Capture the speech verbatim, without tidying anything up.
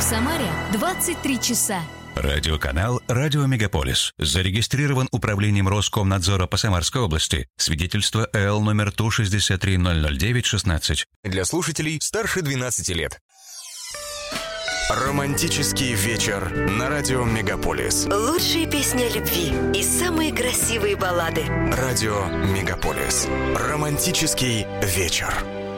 Самаре двадцать три часа. Радиоканал «Радио Мегаполис». Зарегистрирован Управлением Роскомнадзора по Самарской области. Свидетельство эл номер Ту шестьдесят три ноль ноль девять шестнадцать. Для слушателей старше двенадцати лет. Романтический вечер на радио Мегаполис. Лучшие песни о любви и самые красивые баллады. Радио Мегаполис. Романтический вечер.